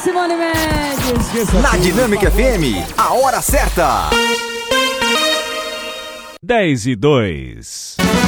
Simone Mendes. Na Dinâmica FM, a hora certa. 10:02.